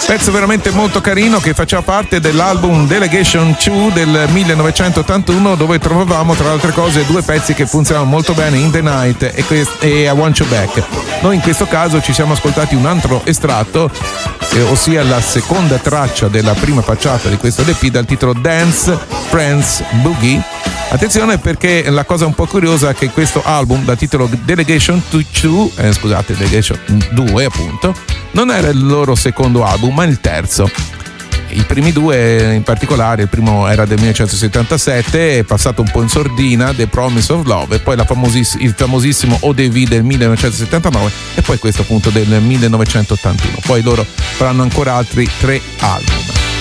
Pezzo veramente molto carino che faceva parte dell'album Delegation 2 del 1981, dove trovavamo tra le altre cose due pezzi che funzionavano molto bene, In the Night e I Want You Back. Noi in questo caso ci siamo ascoltati un altro estratto, ossia la seconda traccia della prima facciata di questo LP dal titolo Dance Friends Boogie. Attenzione, perché la cosa un po' curiosa è che questo album dal titolo Delegation 2, Delegation 2 appunto, non era il loro secondo album ma il terzo. I primi due, in particolare il primo era del 1977, è passato un po' in sordina, The Promise of Love, e poi il famosissimo ODV del 1979 e poi questo appunto del 1981. Poi loro faranno ancora altri 3 album.